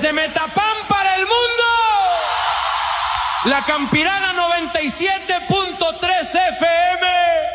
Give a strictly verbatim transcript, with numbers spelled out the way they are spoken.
Desde Metapán para el mundo, La Campirana noventa y siete punto tres F M.